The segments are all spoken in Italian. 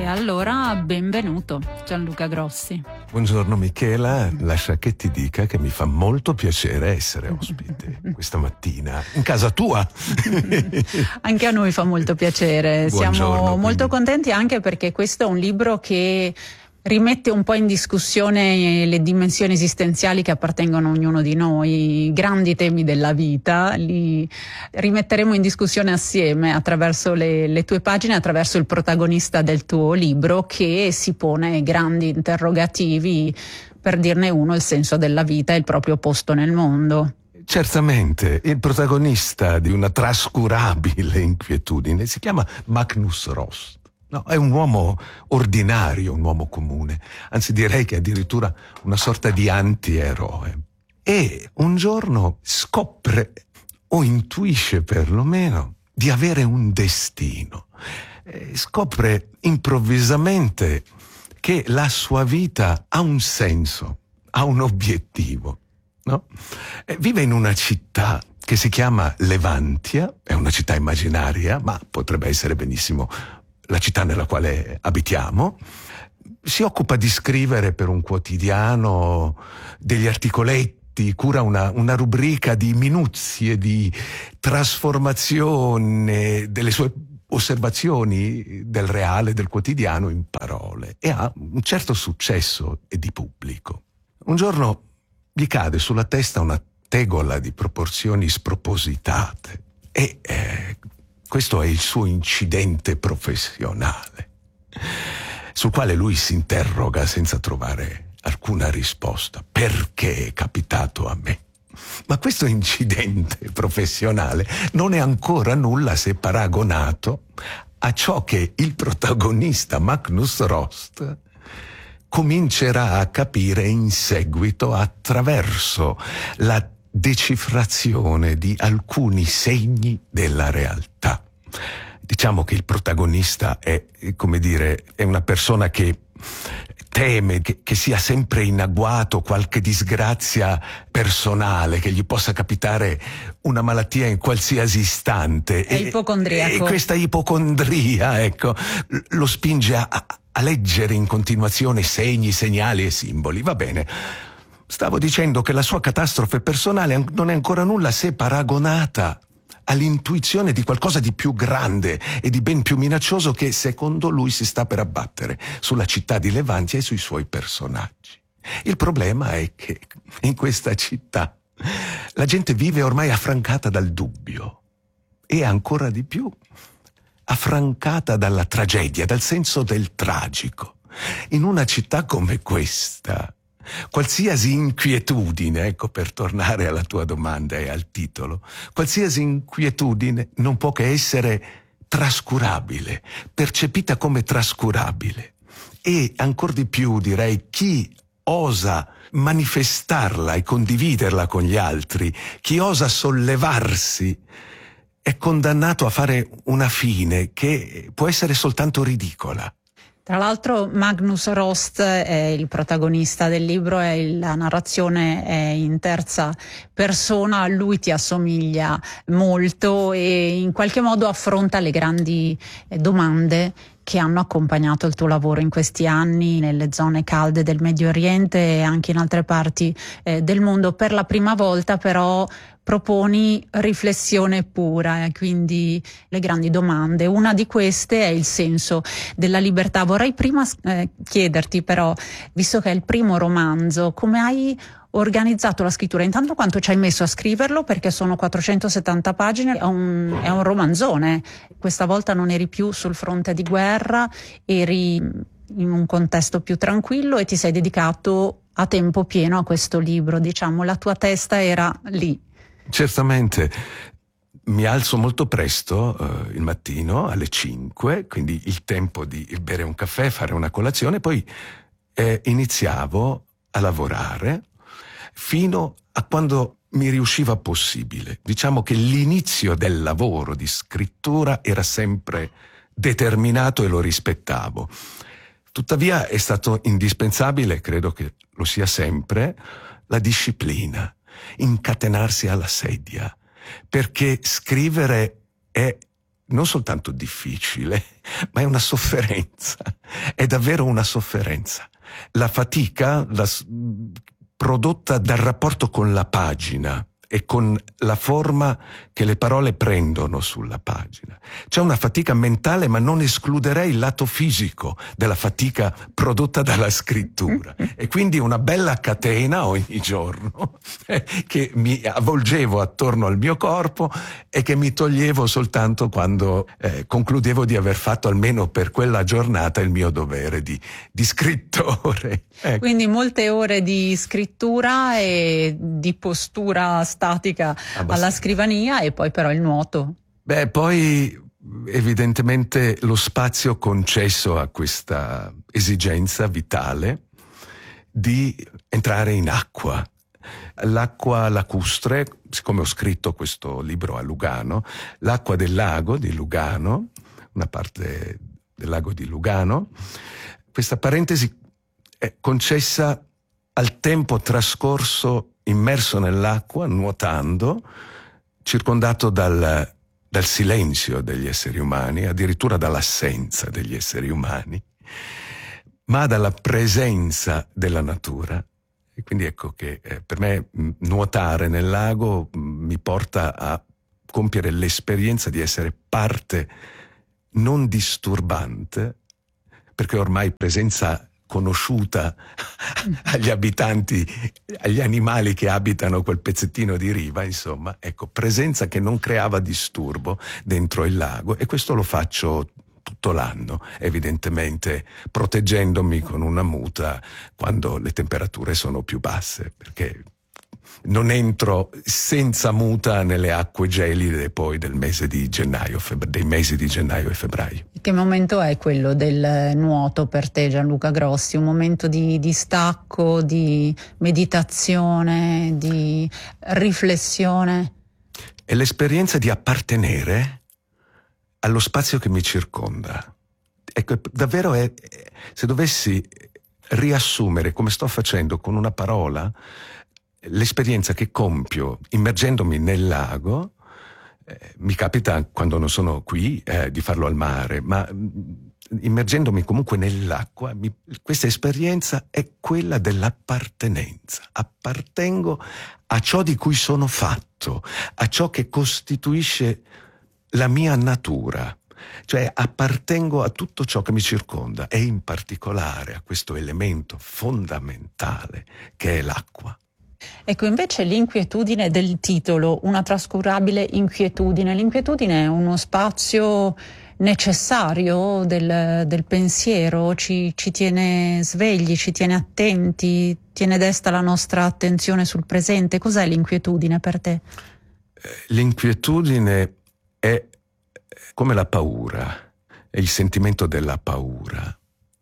allora benvenuto Gianluca Grossi. Buongiorno Michela, lascia che ti dica che mi fa molto piacere essere ospite questa mattina in casa tua. Anche a noi fa molto piacere, Buongiorno, siamo molto quindi. contenti anche perché questo è un libro che rimette un po' in discussione le dimensioni esistenziali che appartengono a ognuno di noi, i grandi temi della vita, li rimetteremo in discussione assieme attraverso le tue pagine, attraverso il protagonista del tuo libro che si pone grandi interrogativi, per dirne uno, il senso della vita e il proprio posto nel mondo. Certamente, il protagonista di una trascurabile inquietudine si chiama Magnus Rost. No, è un uomo ordinario, un uomo comune, anzi direi che addirittura una sorta di antieroe. E un giorno scopre, o intuisce perlomeno, di avere un destino. Scopre improvvisamente che la sua vita ha un senso, ha un obiettivo, no? Vive in una città che si chiama Levantia, è una città immaginaria, ma potrebbe essere benissimo la città nella quale abitiamo. Si occupa di scrivere per un quotidiano degli articoletti, cura una rubrica di minuzie, di trasformazione delle sue osservazioni del reale, del quotidiano in parole, e ha un certo successo e di pubblico. Un giorno gli cade sulla testa una tegola di proporzioni spropositate e questo è il suo incidente professionale, sul quale lui si interroga senza trovare alcuna risposta. Perché è capitato a me? Ma questo incidente professionale non è ancora nulla se paragonato a ciò che il protagonista Magnus Rost comincerà a capire in seguito attraverso la decifrazione di alcuni segni della realtà. Diciamo che il protagonista è, come dire, è una persona che teme che sia sempre in agguato qualche disgrazia personale, che gli possa capitare una malattia in qualsiasi istante. È ipocondriaco. E questa ipocondria, ecco, lo spinge a leggere in continuazione segni, segnali e simboli. Va bene. Stavo dicendo che la sua catastrofe personale non è ancora nulla se paragonata all'intuizione di qualcosa di più grande e di ben più minaccioso che secondo lui si sta per abbattere sulla città di Levantia e sui suoi personaggi. Il problema è che in questa città la gente vive ormai affrancata dal dubbio e ancora di più affrancata dalla tragedia, dal senso del tragico. In una città come questa, qualsiasi inquietudine, ecco, per tornare alla tua domanda e al titolo, qualsiasi inquietudine non può che essere trascurabile, percepita come trascurabile. E ancor di più, direi, chi osa manifestarla e condividerla con gli altri, chi osa sollevarsi, è condannato a fare una fine che può essere soltanto ridicola. Tra l'altro Magnus Rost è il protagonista del libro, la narrazione è in terza persona, a lui ti assomiglia molto e in qualche modo affronta le grandi domande che hanno accompagnato il tuo lavoro in questi anni nelle zone calde del Medio Oriente e anche in altre parti del mondo. Per la prima volta però proponi riflessione pura, quindi le grandi domande. Una di queste è il senso della libertà. Vorrei prima chiederti però, visto che è il primo romanzo, come hai organizzato la scrittura? Intanto quanto ci hai messo a scriverlo, perché sono 470 pagine, è un romanzone. Questa volta non eri più sul fronte di guerra, eri in un contesto più tranquillo e ti sei dedicato a tempo pieno a questo libro, diciamo, la tua testa era lì. Certamente, mi alzo molto presto il mattino alle 5, quindi il tempo di bere un caffè, fare una colazione, poi iniziavo a lavorare fino a quando mi riusciva possibile. Diciamo che l'inizio del lavoro di scrittura era sempre determinato e lo rispettavo. Tuttavia è stato indispensabile, credo che lo sia sempre, la disciplina, incatenarsi alla sedia, perché scrivere è non soltanto difficile, ma è una sofferenza, è davvero una sofferenza. La fatica prodotta dal rapporto con la pagina e con la forma che le parole prendono sulla pagina. C'è una fatica mentale, ma non escluderei il lato fisico della fatica prodotta dalla scrittura. E quindi una bella catena ogni giorno che mi avvolgevo attorno al mio corpo e che mi toglievo soltanto quando concludevo di aver fatto almeno per quella giornata il mio dovere di scrittore. Ecco. Quindi molte ore di scrittura e di postura statica alla scrivania, e poi però il nuoto. Beh, poi evidentemente lo spazio concesso a questa esigenza vitale di entrare in acqua. L'acqua lacustre, siccome ho scritto questo libro a Lugano, l'acqua del lago di Lugano, una parte del lago di Lugano, questa parentesi è concessa al tempo trascorso immerso nell'acqua, nuotando, circondato dal silenzio degli esseri umani, addirittura dall'assenza degli esseri umani, ma dalla presenza della natura. E quindi ecco che per me nuotare nel lago mi porta a compiere l'esperienza di essere parte non disturbante, perché ormai presenza conosciuta agli abitanti, agli animali che abitano quel pezzettino di riva, insomma, ecco, presenza che non creava disturbo dentro il lago, e questo lo faccio tutto l'anno, evidentemente proteggendomi con una muta quando le temperature sono più basse, perché non entro senza muta nelle acque gelide poi del mese di gennaio, dei mesi di gennaio e febbraio. Che momento è quello del nuoto per te, Gianluca Grossi? Un momento di stacco, di meditazione, di riflessione? È l'esperienza di appartenere allo spazio che mi circonda. Ecco, davvero se dovessi riassumere, come sto facendo con una parola, l'esperienza che compio immergendomi nel lago, mi capita quando non sono qui di farlo al mare, ma immergendomi comunque nell'acqua, questa esperienza è quella dell'appartenenza. Appartengo a ciò di cui sono fatto, a ciò che costituisce la mia natura, cioè appartengo a tutto ciò che mi circonda, e in particolare a questo elemento fondamentale che è l'acqua. Ecco, invece l'inquietudine del titolo, una trascurabile inquietudine. L'inquietudine è uno spazio necessario del pensiero, ci tiene svegli, ci tiene attenti, tiene desta la nostra attenzione sul presente. Cos'è l'inquietudine per te? L'inquietudine è come la paura, è il sentimento della paura.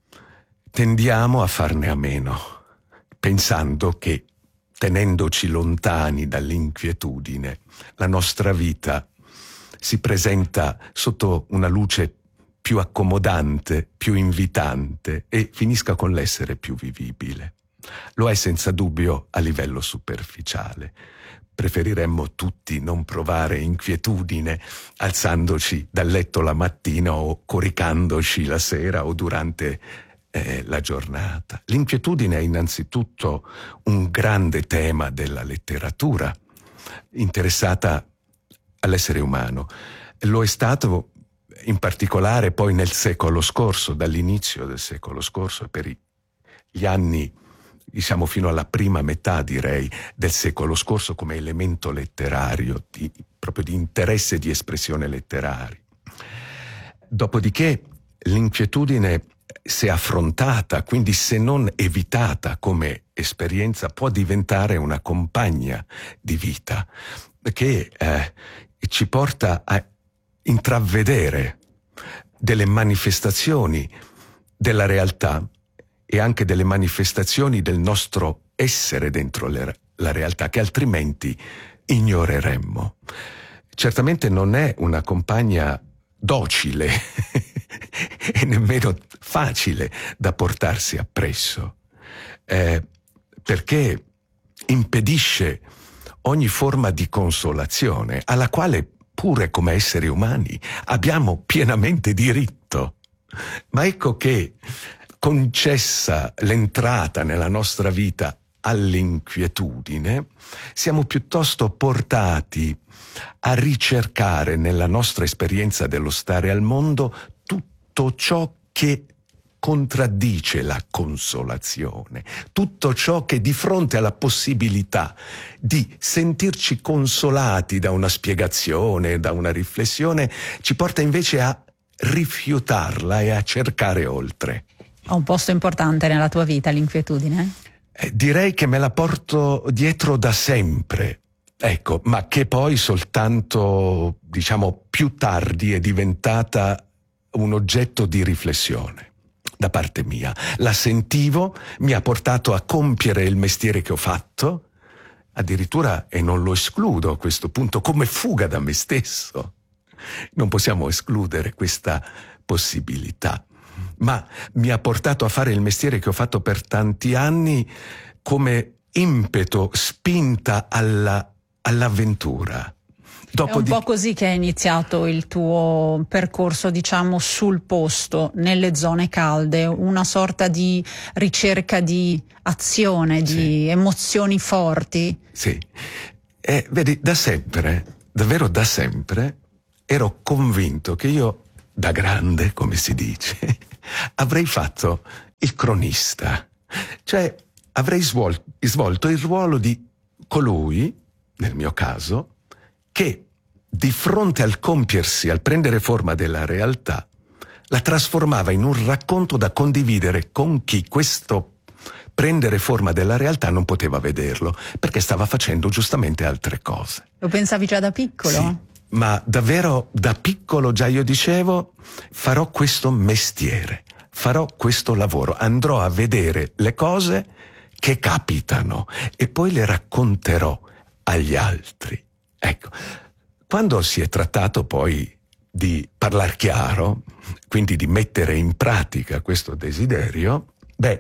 Tendiamo a farne a meno, pensando che tenendoci lontani dall'inquietudine, la nostra vita si presenta sotto una luce più accomodante, più invitante, e finisca con l'essere più vivibile. Lo è senza dubbio a livello superficiale. Preferiremmo tutti non provare inquietudine alzandoci dal letto la mattina o coricandoci la sera o durante la giornata. L'inquietudine è innanzitutto un grande tema della letteratura interessata all'essere umano. Lo è stato in particolare poi nel secolo scorso, dall'inizio del secolo scorso e per gli anni, diciamo fino alla prima metà, direi, del secolo scorso, come elemento letterario, proprio di interesse e di espressione letteraria. Dopodiché l'inquietudine, se affrontata, quindi se non evitata come esperienza, può diventare una compagna di vita che ci porta a intravedere delle manifestazioni della realtà e anche delle manifestazioni del nostro essere dentro la realtà che altrimenti ignoreremmo. Certamente non è una compagna docile e nemmeno facile da portarsi appresso, perché impedisce ogni forma di consolazione alla quale pure come esseri umani abbiamo pienamente diritto. Ma ecco che, concessa l'entrata nella nostra vita all'inquietudine, siamo piuttosto portati a ricercare nella nostra esperienza dello stare al mondo tutto ciò che contraddice la consolazione, tutto ciò che di fronte alla possibilità di sentirci consolati da una spiegazione, da una riflessione, ci porta invece a rifiutarla e a cercare oltre. Ha un posto importante nella tua vita l'inquietudine? Direi che me la porto dietro da sempre, ecco, ma che poi soltanto, diciamo, più tardi è diventata un oggetto di riflessione da parte mia. La sentivo, mi ha portato a compiere il mestiere che ho fatto, addirittura, e non lo escludo a questo punto, come fuga da me stesso. Non possiamo escludere questa possibilità, ma mi ha portato a fare il mestiere che ho fatto per tanti anni come impeto, spinta all'avventura. È un po' così che è iniziato il tuo percorso, diciamo, sul posto, nelle zone calde, una sorta di ricerca di azione, di emozioni forti. Sì, vedi, da sempre, davvero da sempre, ero convinto che io, da grande, come si dice, avrei fatto il cronista, cioè avrei svolto il ruolo di colui, nel mio caso, che di fronte al compiersi, al prendere forma della realtà, la trasformava in un racconto da condividere con chi questo prendere forma della realtà non poteva vederlo, perché stava facendo giustamente altre cose. Lo pensavi già da piccolo? Sì, ma davvero da piccolo già io dicevo: farò questo mestiere, farò questo lavoro, andrò a vedere le cose che capitano e poi le racconterò agli altri. Ecco, quando si è trattato poi di parlar chiaro, quindi di mettere in pratica questo desiderio,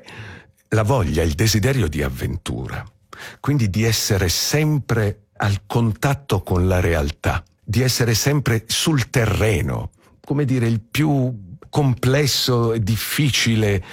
la voglia, il desiderio di avventura, quindi di essere sempre al contatto con la realtà, di essere sempre sul terreno, come dire, il più complesso, difficile,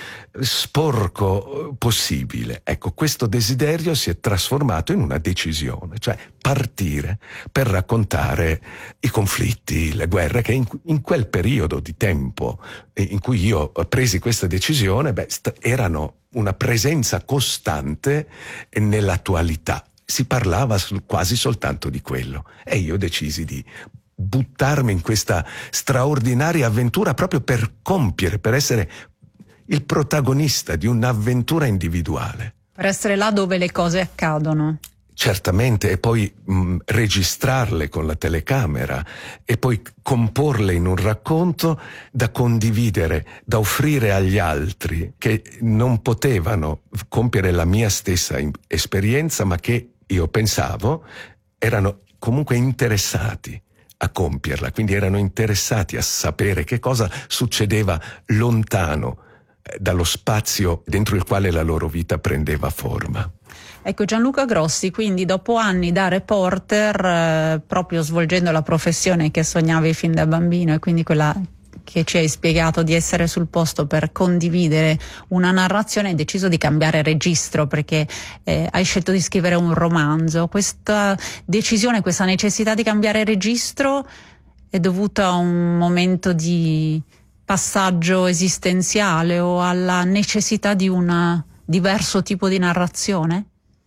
sporco possibile. Ecco, questo desiderio si è trasformato in una decisione, cioè partire per raccontare i conflitti, le guerre che in quel periodo di tempo in cui io ho preso questa decisione, erano una presenza costante nell'attualità. Si parlava quasi soltanto di quello e io decisi di buttarmi in questa straordinaria avventura proprio per compiere, per essere il protagonista di un'avventura individuale. Per essere là dove le cose accadono. Certamente, e poi registrarle con la telecamera e poi comporle in un racconto da condividere, da offrire agli altri che non potevano compiere la mia stessa esperienza, ma che io pensavo erano comunque interessati a compierla, quindi erano interessati a sapere che cosa succedeva lontano dallo spazio dentro il quale la loro vita prendeva forma. Ecco, Gianluca Grossi, quindi dopo anni da reporter, proprio svolgendo la professione che sognavi fin da bambino e quindi quella che ci hai spiegato di essere sul posto per condividere una narrazione, hai deciso di cambiare registro perché hai scelto di scrivere un romanzo. Questa decisione, questa necessità di cambiare registro è dovuta a un momento di passaggio esistenziale o alla necessità di un diverso tipo di narrazione?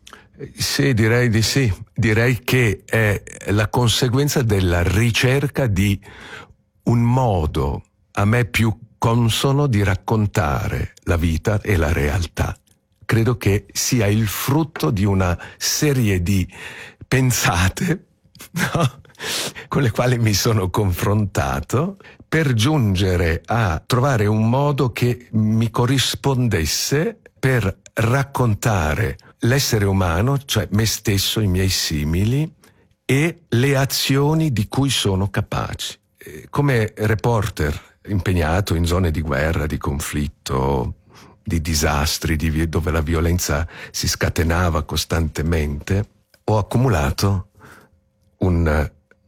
Sì, direi di sì. Direi che è la conseguenza della ricerca di un modo a me più consono di raccontare la vita e la realtà. Credo che sia il frutto di una serie di pensate, no? Con le quali mi sono confrontato per giungere a trovare un modo che mi corrispondesse per raccontare l'essere umano, cioè me stesso, i miei simili e le azioni di cui sono capaci. Come reporter impegnato in zone di guerra, di conflitto, di disastri, dove la violenza si scatenava costantemente, ho accumulato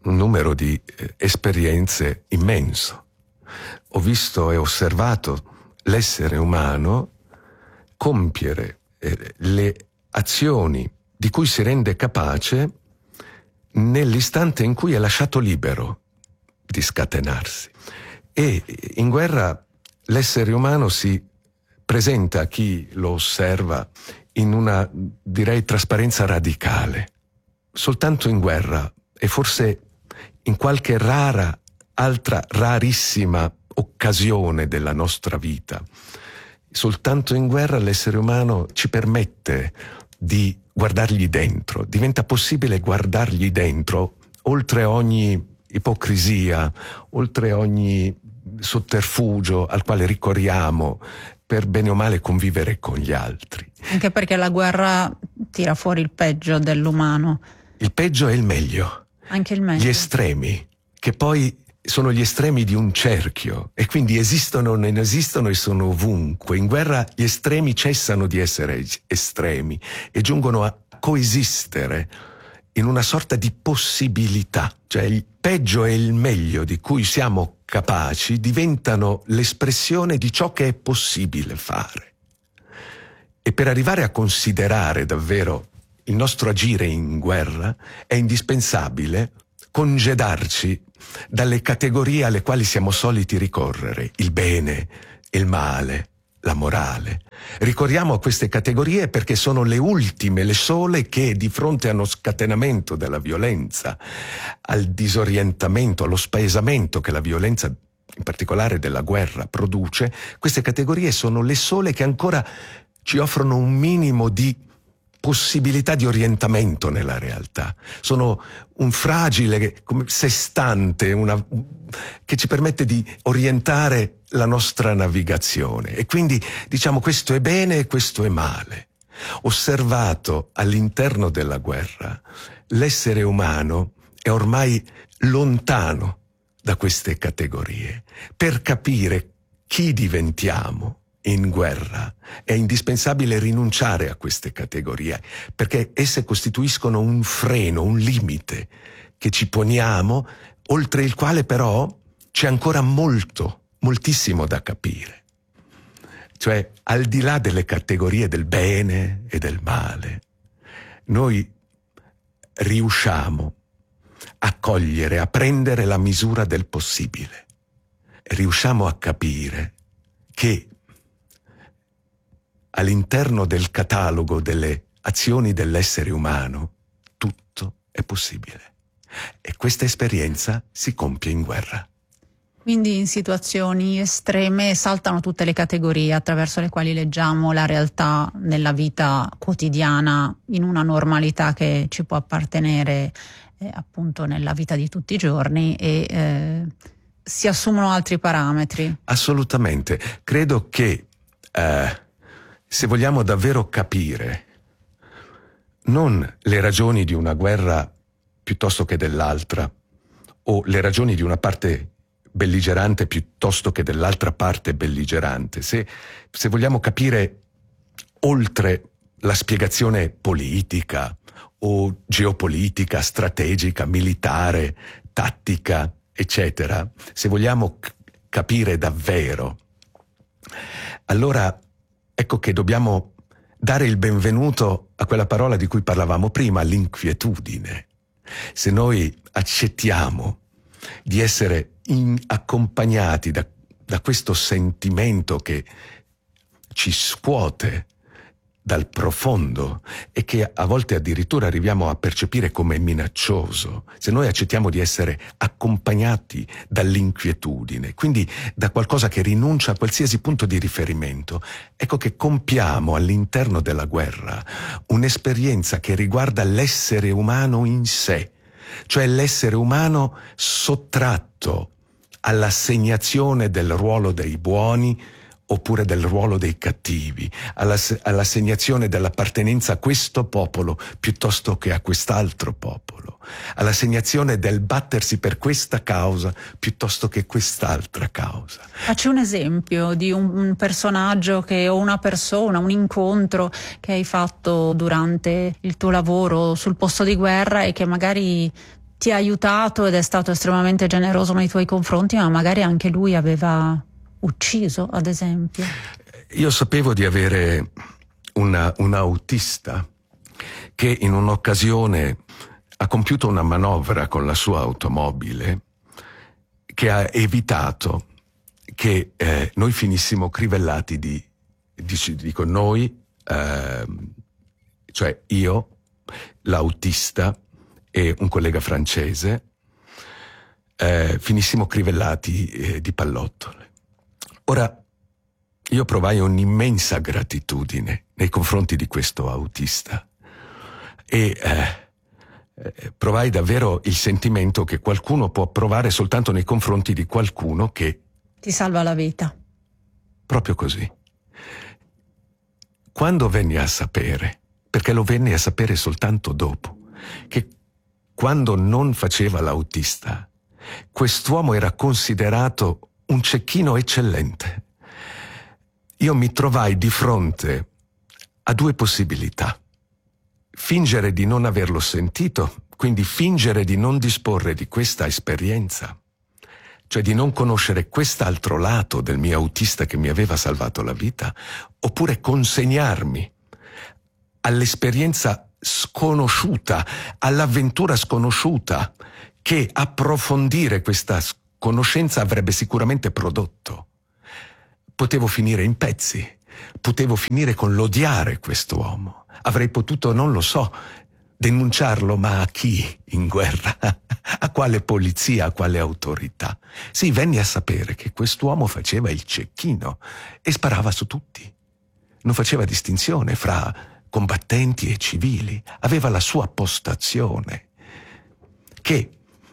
un numero di esperienze immenso. Ho visto e osservato l'essere umano compiere le azioni di cui si rende capace nell'istante in cui è lasciato libero di scatenarsi. E in guerra l'essere umano si presenta a chi lo osserva in una, direi, trasparenza radicale. Soltanto in guerra, e forse in qualche altra rarissima occasione della nostra vita, soltanto in guerra l'essere umano ci permette di guardargli dentro. Diventa possibile guardargli dentro, oltre ogni ipocrisia, oltre ogni sotterfugio al quale ricorriamo per bene o male convivere con gli altri. Anche perché la guerra tira fuori il peggio dell'umano. Il peggio e il meglio. Anche il meglio. Gli estremi, che poi sono gli estremi di un cerchio, e quindi esistono, non esistono e sono ovunque. In guerra gli estremi cessano di essere estremi e giungono a coesistere in una sorta di possibilità. Cioè il peggio e il meglio di cui siamo capaci diventano l'espressione di ciò che è possibile fare. E per arrivare a considerare davvero il nostro agire in guerra è indispensabile congedarci dalle categorie alle quali siamo soliti ricorrere: il bene, il male, la morale. Ricorriamo a queste categorie perché sono le ultime, le sole che, di fronte allo scatenamento della violenza, al disorientamento, allo spaesamento che la violenza, in particolare della guerra, produce, queste categorie sono le sole che ancora ci offrono un minimo di possibilità di orientamento nella realtà. Sono un fragile sestante che ci permette di orientare la nostra navigazione. E quindi diciamo questo è bene e questo è male. Osservato all'interno della guerra, l'essere umano è ormai lontano da queste categorie. Per capire chi diventiamo in guerra è indispensabile rinunciare a queste categorie, perché esse costituiscono un freno, un limite che ci poniamo, oltre il quale però c'è ancora moltissimo da capire. Cioè, al di là delle categorie del bene e del male, noi riusciamo a cogliere, a prendere la misura del possibile. Riusciamo a capire che all'interno del catalogo delle azioni dell'essere umano tutto è possibile. E questa esperienza si compie in guerra. Quindi in situazioni estreme saltano tutte le categorie attraverso le quali leggiamo la realtà nella vita quotidiana, in una normalità che ci può appartenere appunto nella vita di tutti i giorni, e si assumono altri parametri. Assolutamente. Credo che se vogliamo davvero capire non le ragioni di una guerra piuttosto che dell'altra, o le ragioni di una parte belligerante piuttosto che dell'altra parte belligerante, se vogliamo capire oltre la spiegazione politica o geopolitica, strategica, militare, tattica, eccetera, se vogliamo capire davvero, allora ecco che dobbiamo dare il benvenuto a quella parola di cui parlavamo prima, l'inquietudine. Se noi accettiamo di essere accompagnati da questo sentimento che ci scuote dal profondo e che a volte addirittura arriviamo a percepire come minaccioso, se noi accettiamo di essere accompagnati dall'inquietudine, quindi da qualcosa che rinuncia a qualsiasi punto di riferimento, ecco che compiamo all'interno della guerra un'esperienza che riguarda l'essere umano in sé, cioè l'essere umano sottratto all'assegnazione del ruolo dei buoni oppure del ruolo dei cattivi, all'assegnazione dell'appartenenza a questo popolo piuttosto che a quest'altro popolo, all'assegnazione del battersi per questa causa piuttosto che quest'altra causa. Faccio un esempio di un personaggio o una persona, un incontro che hai fatto durante il tuo lavoro sul posto di guerra e che magari ti ha aiutato ed è stato estremamente generoso nei tuoi confronti, ma magari anche lui aveva ucciso, ad esempio. Io sapevo di avere un autista che in un'occasione ha compiuto una manovra con la sua automobile che ha evitato che noi finissimo crivellati dico noi, cioè io, l'autista e un collega francese, finissimo crivellati di pallottole. Ora, io provai un'immensa gratitudine nei confronti di questo autista e provai davvero il sentimento che qualcuno può provare soltanto nei confronti di qualcuno che ti salva la vita. Proprio così. Quando venni a sapere, perché lo venni a sapere soltanto dopo, che quando non faceva l'autista, quest'uomo era considerato un cecchino eccellente, io mi trovai di fronte a due possibilità. Fingere di non averlo sentito, quindi fingere di non disporre di questa esperienza, cioè di non conoscere quest'altro lato del mio autista che mi aveva salvato la vita, oppure consegnarmi all'esperienza sconosciuta, all'avventura sconosciuta che approfondire questa conoscenza avrebbe sicuramente prodotto. Potevo finire in pezzi, potevo finire con l'odiare quest'uomo, avrei potuto, non lo so, denunciarlo, ma a chi in guerra? A quale polizia, a quale autorità? Sì, venni a sapere che quest'uomo faceva il cecchino e sparava su tutti. Non faceva distinzione fra combattenti e civili, aveva la sua postazione che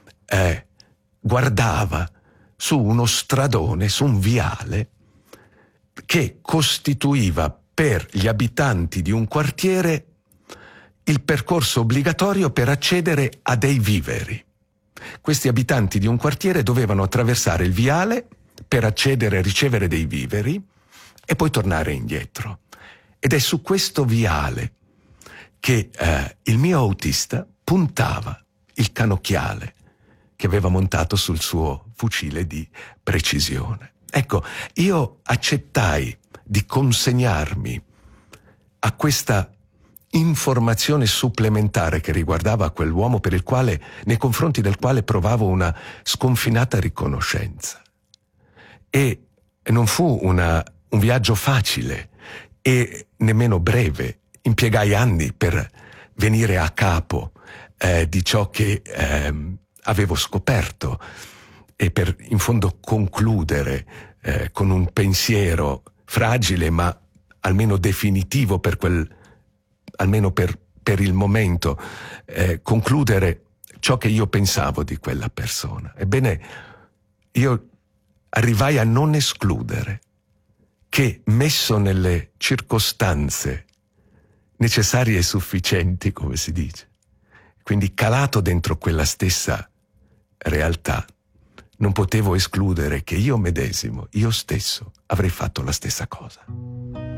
guardava su uno stradone, su un viale che costituiva per gli abitanti di un quartiere il percorso obbligatorio per accedere a dei viveri. Questi abitanti di un quartiere dovevano attraversare il viale per accedere a ricevere dei viveri e poi tornare indietro. Ed è su questo viale che il mio autista puntava il cannocchiale che aveva montato sul suo fucile di precisione. Ecco, io accettai di consegnarmi a questa informazione supplementare che riguardava quell'uomo per il quale, nei confronti del quale provavo una sconfinata riconoscenza. E non fu un viaggio facile e nemmeno breve. Impiegai anni per venire a capo di ciò che avevo scoperto e per in fondo concludere con un pensiero fragile ma almeno definitivo almeno per il momento, concludere ciò che io pensavo di quella persona. Ebbene, io arrivai a non escludere che, messo nelle circostanze necessarie e sufficienti, come si dice, quindi calato dentro quella stessa realtà, non potevo escludere che io medesimo, io stesso, avrei fatto la stessa cosa.